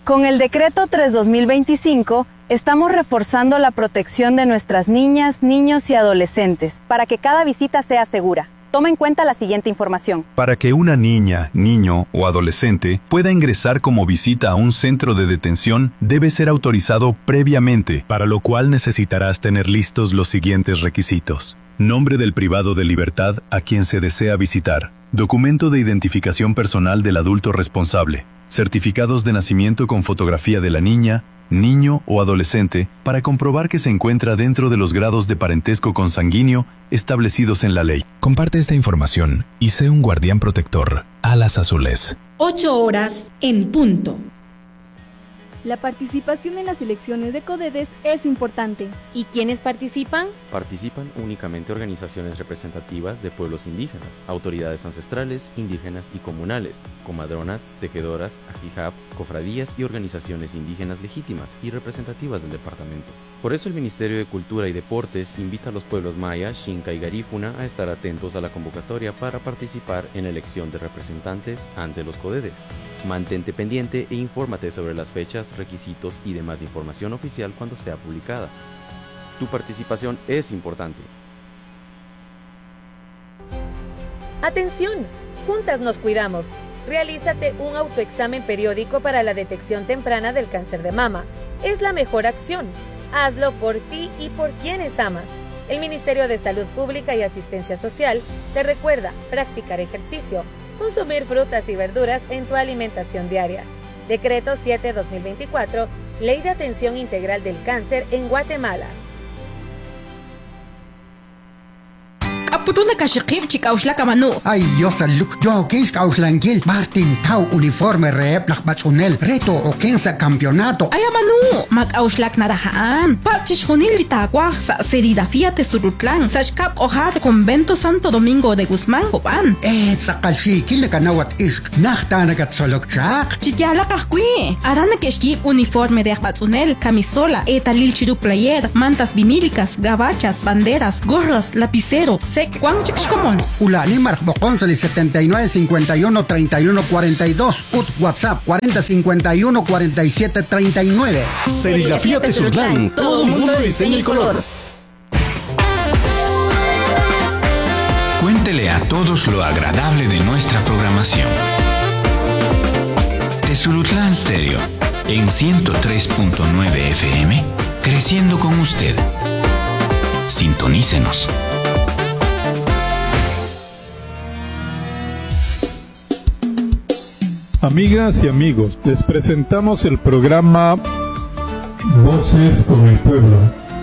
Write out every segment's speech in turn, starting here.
Con el Decreto 3/2025, estamos reforzando la protección de nuestras niñas, niños y adolescentes para que cada visita sea segura. Toma en cuenta la siguiente información. Para que una niña, niño o adolescente pueda ingresar como visita a un centro de detención, debe ser autorizado previamente, para lo cual necesitarás tener listos los siguientes requisitos: nombre del privado de libertad a quien se desea visitar, documento de identificación personal del adulto responsable, certificados de nacimiento con fotografía de la niña, niño o adolescente para comprobar que se encuentra dentro de los grados de parentesco consanguíneo establecidos en la ley. Comparte esta información y sé un guardián protector. Alas Azules. 8 horas en punto. La participación en las elecciones de CODEDES es importante. ¿Y quiénes participan? Participan únicamente organizaciones representativas de pueblos indígenas, autoridades ancestrales, indígenas y comunales, comadronas, tejedoras, ajijab, cofradías y organizaciones indígenas legítimas y representativas del departamento. Por eso el Ministerio de Cultura y Deportes invita a los pueblos maya, xinca y garífuna a estar atentos a la convocatoria para participar en la elección de representantes ante los CODEDES. Mantente pendiente e infórmate sobre las fechas, requisitos y demás información oficial cuando sea publicada. Tu participación es importante. ¡Atención! Juntas nos cuidamos. Realízate un autoexamen periódico para la detección temprana del cáncer de mama. Es la mejor acción. Hazlo por ti y por quienes amas. El Ministerio de Salud Pública y Asistencia Social te recuerda practicar ejercicio, consumir frutas y verduras en tu alimentación diaria. Decreto 7/2024, Ley de Atención Integral del Cáncer en Guatemala. Apuruna kashikip chikauslaka manu. Ay, Dios saluk. Yo kis kauslankil. Martin Tau uniforme rep lakbachunel. Reto o kensa campeonato. Ay, manu. Makauslak narahaan. Pachish hunil litagua. Sa serigrafía te surutlan. Sashkap ojar convento Santo Domingo de Guzmán, Copan. Sakalshi kilakanawat isk. Nachtanagat solokchak. Chikyala kahkui. Arana keshkip uniforme de akbachunel. Camisola. Etalil chiru player. Mantas vinílicas. Gabachas. Banderas. Gorras. Lapicero. ¿Cuán chicos Ulani Marcboconsel 79 51 31 42. WhatsApp 40 51 47 39. Serigrafía Tesurtlán. Todo mundo diseña el color. Cuéntele a todos lo agradable de nuestra programación. Tezurutlán Stereo en 103.9 FM, creciendo con usted. Sintonícenos. Amigas y amigos, les presentamos el programa Voces con el Pueblo.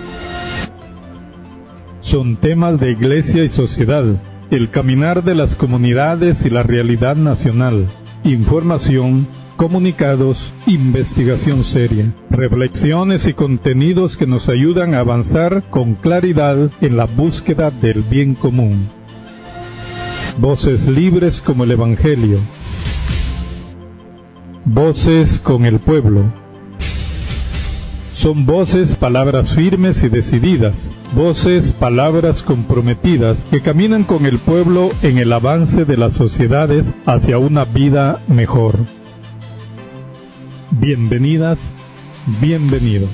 Son temas de iglesia y sociedad, el caminar de las comunidades y la realidad nacional, información, comunicados, investigación seria, reflexiones y contenidos que nos ayudan a avanzar con claridad en la búsqueda del bien común. Voces libres como el Evangelio. Voces con el pueblo. Son voces, palabras firmes y decididas, voces, palabras comprometidas que caminan con el pueblo en el avance de las sociedades hacia una vida mejor. Bienvenidas, bienvenidos.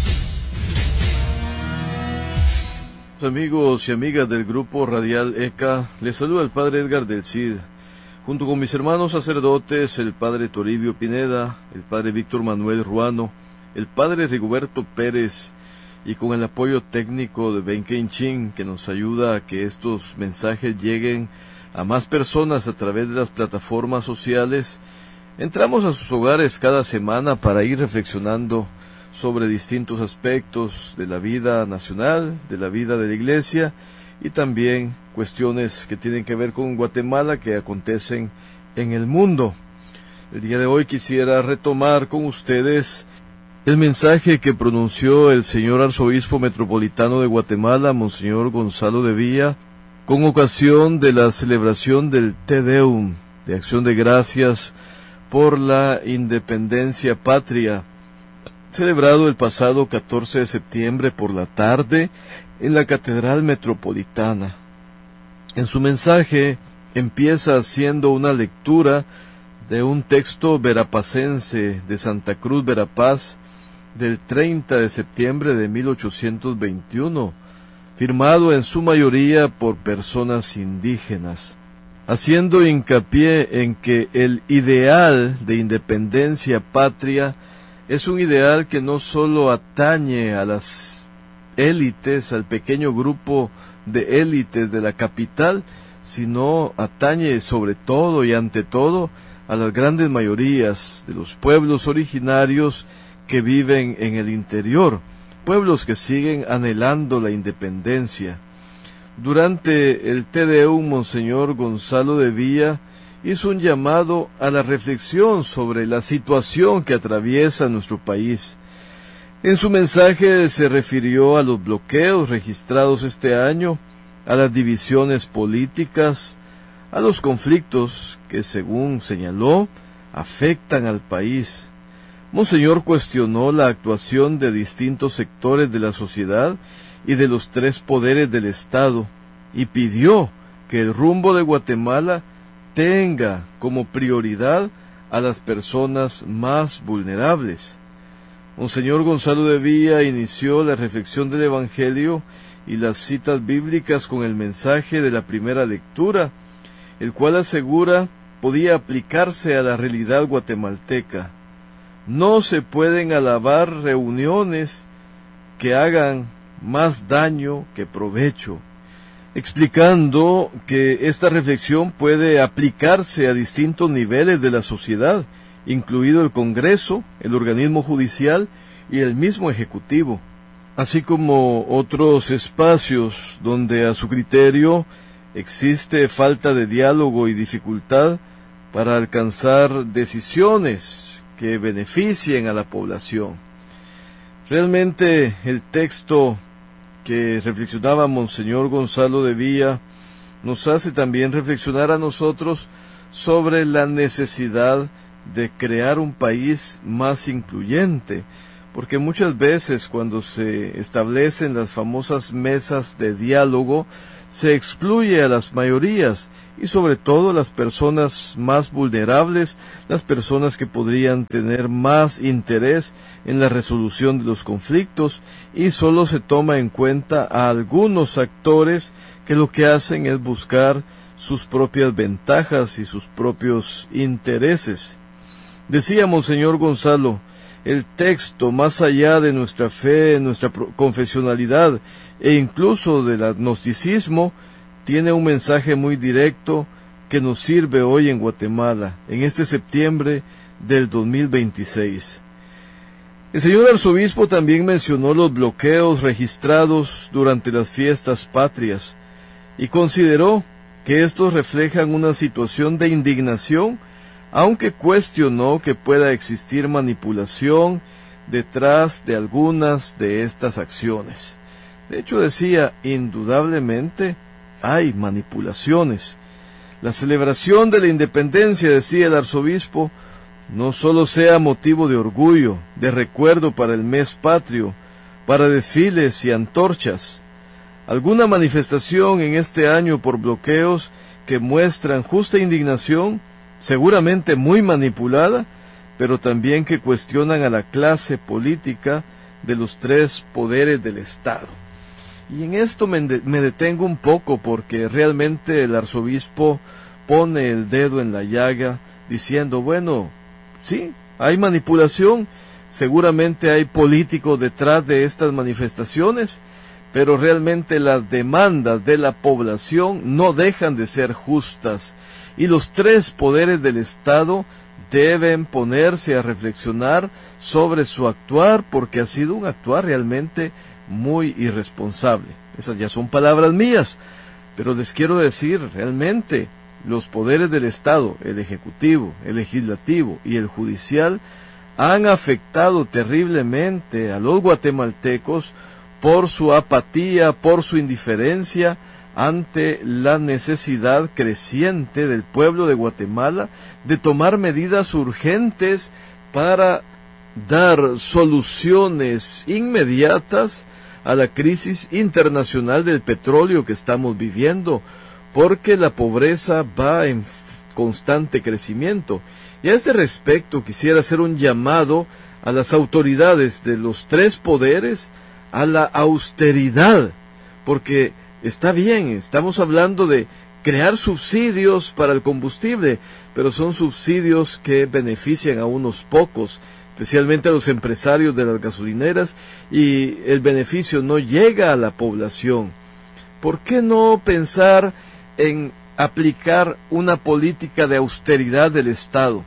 Amigos y amigas del grupo radial ECA, les saluda el padre Edgar del Cid. Junto con mis hermanos sacerdotes, el padre Toribio Pineda, el padre Víctor Manuel Ruano, el padre Rigoberto Pérez, y con el apoyo técnico de Ben Kenchin, que nos ayuda a que estos mensajes lleguen a más personas a través de las plataformas sociales, entramos a sus hogares cada semana para ir reflexionando sobre distintos aspectos de la vida nacional, de la vida de la iglesia, y también cuestiones que tienen que ver con Guatemala que acontecen en el mundo. El día de hoy quisiera retomar con ustedes el mensaje que pronunció el señor arzobispo metropolitano de Guatemala, Monseñor Gonzalo de Villa, con ocasión de la celebración del Te Deum, de acción de gracias por la independencia patria, celebrado el pasado 14 de septiembre por la tarde en la Catedral Metropolitana. En su mensaje empieza haciendo una lectura de un texto verapacense de Santa Cruz, Verapaz, del 30 de septiembre de 1821, firmado en su mayoría por personas indígenas, haciendo hincapié en que el ideal de independencia patria es un ideal que no solo atañe a las élites, al pequeño grupo de élites de la capital, sino atañe sobre todo y ante todo a las grandes mayorías de los pueblos originarios que viven en el interior, pueblos que siguen anhelando la independencia. Durante el Te Deum, Monseñor Gonzalo de Villa hizo un llamado a la reflexión sobre la situación que atraviesa nuestro país. En su mensaje se refirió a los bloqueos registrados este año, a las divisiones políticas, a los conflictos que, según señaló, afectan al país. Monseñor cuestionó la actuación de distintos sectores de la sociedad y de los tres poderes del Estado, y pidió que el rumbo de Guatemala tenga como prioridad a las personas más vulnerables. Monseñor Gonzalo de Villa inició la reflexión del Evangelio y las citas bíblicas con el mensaje de la primera lectura, el cual asegura podía aplicarse a la realidad guatemalteca. No se pueden alabar reuniones que hagan más daño que provecho, explicando que esta reflexión puede aplicarse a distintos niveles de la sociedad, incluido el Congreso, el organismo judicial y el mismo Ejecutivo, así como otros espacios donde a su criterio existe falta de diálogo y dificultad para alcanzar decisiones que beneficien a la población. Realmente el texto que reflexionaba Monseñor Gonzalo de Villa nos hace también reflexionar a nosotros sobre la necesidad de crear un país más incluyente, porque muchas veces cuando se establecen las famosas mesas de diálogo, se excluye a las mayorías y sobre todo las personas más vulnerables, las personas que podrían tener más interés en la resolución de los conflictos, y solo se toma en cuenta a algunos actores que lo que hacen es buscar sus propias ventajas y sus propios intereses. Decía Monseñor Gonzalo, el texto, más allá de nuestra fe, nuestra confesionalidad e incluso del agnosticismo, tiene un mensaje muy directo que nos sirve hoy en Guatemala, en este septiembre del 2026. El señor arzobispo también mencionó los bloqueos registrados durante las fiestas patrias y consideró que estos reflejan una situación de indignación, aunque cuestionó que pueda existir manipulación detrás de algunas de estas acciones. De hecho, decía, indudablemente hay manipulaciones. La celebración de la independencia, decía el arzobispo, no solo sea motivo de orgullo, de recuerdo para el mes patrio, para desfiles y antorchas. Alguna manifestación en este año por bloqueos que muestran justa indignación, seguramente muy manipulada, pero también que cuestionan a la clase política de los tres poderes del Estado. Y en esto me detengo un poco porque realmente el arzobispo pone el dedo en la llaga diciendo, bueno, sí, hay manipulación, seguramente hay políticos detrás de estas manifestaciones, pero realmente las demandas de la población no dejan de ser justas y los tres poderes del Estado deben ponerse a reflexionar sobre su actuar, porque ha sido un actuar realmente muy irresponsable. Esas ya son palabras mías, pero les quiero decir, realmente los poderes del Estado, el Ejecutivo, el Legislativo y el Judicial, han afectado terriblemente a los guatemaltecos por su apatía, por su indiferencia ante la necesidad creciente del pueblo de Guatemala de tomar medidas urgentes para dar soluciones inmediatas a la crisis internacional del petróleo que estamos viviendo, porque la pobreza va en constante crecimiento. Y a este respecto quisiera hacer un llamado a las autoridades de los tres poderes a la austeridad, porque está bien, estamos hablando de crear subsidios para el combustible, pero son subsidios que benefician a unos pocos, especialmente a los empresarios de las gasolineras, y el beneficio no llega a la población. ¿Por qué no pensar en aplicar una política de austeridad del Estado?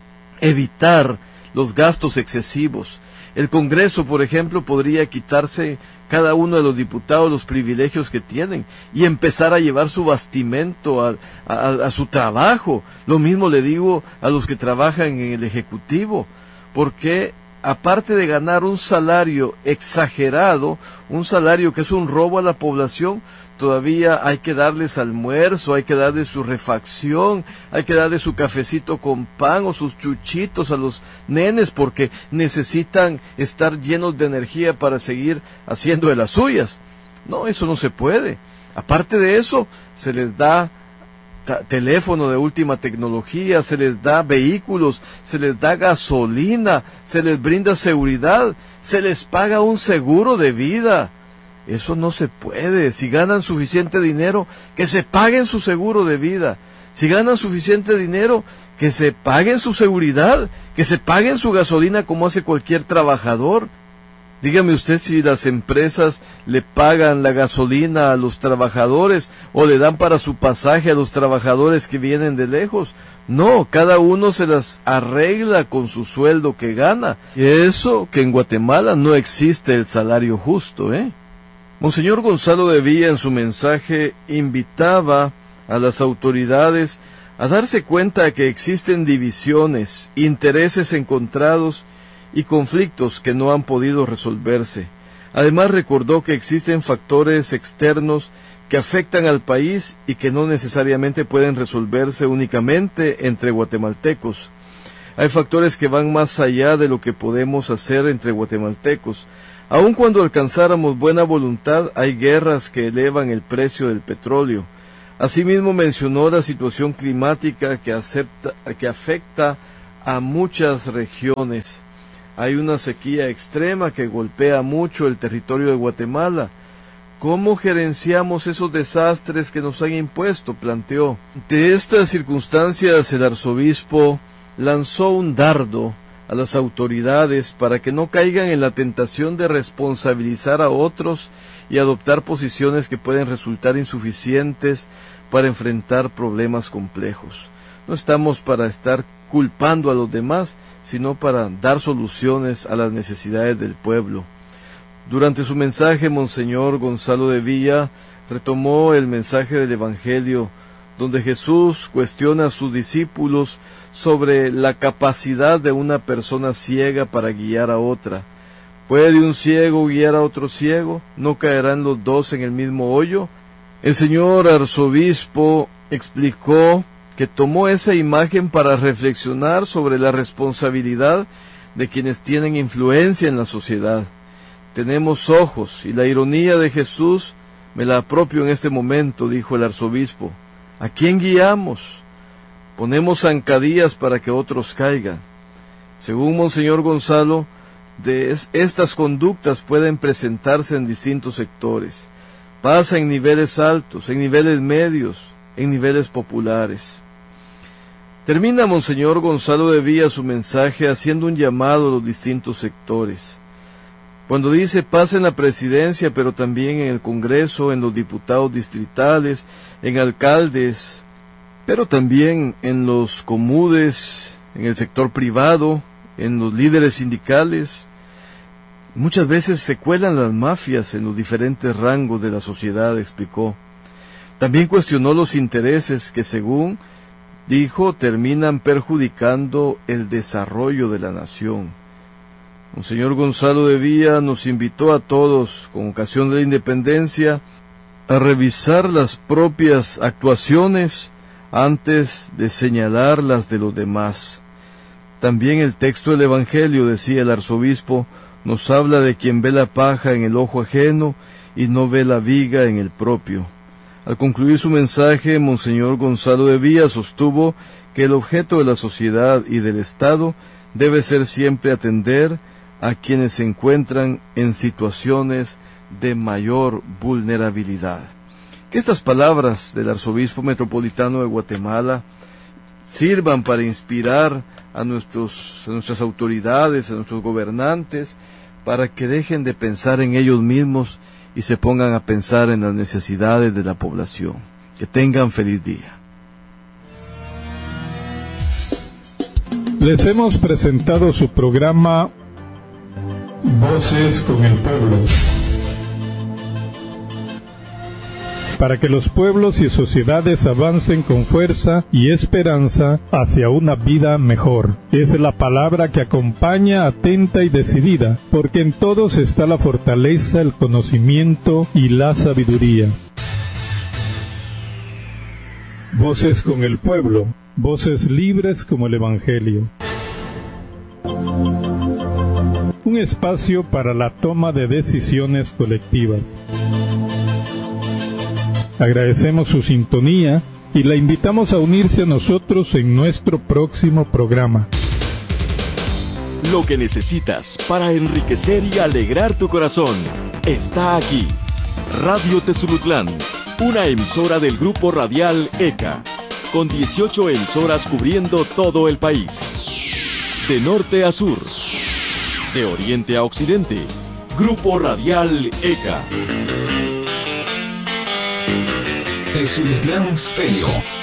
Evitar los gastos excesivos. El Congreso, por ejemplo, podría quitarse cada uno de los diputados los privilegios que tienen y empezar a llevar su bastimento a su trabajo. Lo mismo le digo a los que trabajan en el Ejecutivo, porque aparte de ganar un salario exagerado, un salario que es un robo a la población, todavía hay que darles almuerzo, hay que darles su refacción, hay que darles su cafecito con pan o sus chuchitos a los nenes, porque necesitan estar llenos de energía para seguir haciendo de las suyas. No, eso no se puede. Aparte de eso, se les da teléfono de última tecnología, se les da vehículos, se les da gasolina, se les brinda seguridad, se les paga un seguro de vida. Eso no se puede. Si ganan suficiente dinero, que se paguen su seguro de vida. Si ganan suficiente dinero, que se paguen su seguridad, que se paguen su gasolina como hace cualquier trabajador. Dígame usted si las empresas le pagan la gasolina a los trabajadores o le dan para su pasaje a los trabajadores que vienen de lejos. No, cada uno se las arregla con su sueldo que gana. Y eso que en Guatemala no existe el salario justo, Monseñor Gonzalo de Villa en su mensaje invitaba a las autoridades a darse cuenta de que existen divisiones, intereses encontrados y conflictos que no han podido resolverse. Además recordó que existen factores externos que afectan al país y que no necesariamente pueden resolverse únicamente entre guatemaltecos. Hay factores que van más allá de lo que podemos hacer entre guatemaltecos. Aun cuando alcanzáramos buena voluntad, hay guerras que elevan el precio del petróleo. Asimismo mencionó la situación climática que afecta a muchas regiones. Hay una sequía extrema que golpea mucho el territorio de Guatemala. ¿Cómo gerenciamos esos desastres que nos han impuesto?, planteó. De estas circunstancias, el arzobispo lanzó un dardo a las autoridades para que no caigan en la tentación de responsabilizar a otros y adoptar posiciones que pueden resultar insuficientes para enfrentar problemas complejos. No estamos para estar culpando a los demás, sino para dar soluciones a las necesidades del pueblo. Durante su mensaje, Monseñor Gonzalo de Villa retomó el mensaje del Evangelio, donde Jesús cuestiona a sus discípulos sobre la capacidad de una persona ciega para guiar a otra. ¿Puede un ciego guiar a otro ciego? ¿No caerán los dos en el mismo hoyo? El señor arzobispo explicó que tomó esa imagen para reflexionar sobre la responsabilidad de quienes tienen influencia en la sociedad. Tenemos ojos, y la ironía de Jesús me la apropio en este momento, dijo el arzobispo. ¿A quién guiamos? Ponemos zancadillas para que otros caigan. Según Monseñor Gonzalo, estas conductas pueden presentarse en distintos sectores. Pasa en niveles altos, en niveles medios, en niveles populares. Termina Monseñor Gonzalo de Villa su mensaje haciendo un llamado a los distintos sectores. Cuando dice pasa en la presidencia, pero también en el Congreso, en los diputados distritales, en alcaldes, pero también en los comudes, en el sector privado, en los líderes sindicales. Muchas veces se cuelan las mafias en los diferentes rangos de la sociedad, explicó. También cuestionó los intereses que, según dijo, terminan perjudicando el desarrollo de la nación. Monseñor Gonzalo de Villa nos invitó a todos, con ocasión de la independencia, a revisar las propias actuaciones antes de señalar las de los demás. También el texto del Evangelio, decía el arzobispo, nos habla de quien ve la paja en el ojo ajeno y no ve la viga en el propio. Al concluir su mensaje, Monseñor Gonzalo de Villa sostuvo que el objeto de la sociedad y del Estado debe ser siempre atender a quienes se encuentran en situaciones de mayor vulnerabilidad. Que estas palabras del Arzobispo Metropolitano de Guatemala sirvan para inspirar a nuestras autoridades, a nuestros gobernantes, para que dejen de pensar en ellos mismos y se pongan a pensar en las necesidades de la población. Que tengan feliz día. Les hemos presentado su programa Voces con el Pueblo, para que los pueblos y sociedades avancen con fuerza y esperanza hacia una vida mejor. Es la palabra que acompaña atenta y decidida, porque en todos está la fortaleza, el conocimiento y la sabiduría. Voces con el Pueblo, voces libres como el Evangelio. Un espacio para la toma de decisiones colectivas. Agradecemos su sintonía y la invitamos a unirse a nosotros en nuestro próximo programa. Lo que necesitas para enriquecer y alegrar tu corazón está aquí. Radio Tezulutlán, una emisora del Grupo Radial ECA, con 18 emisoras cubriendo todo el país. De norte a sur, de oriente a occidente, Grupo Radial ECA. Tezulutlán Stereo.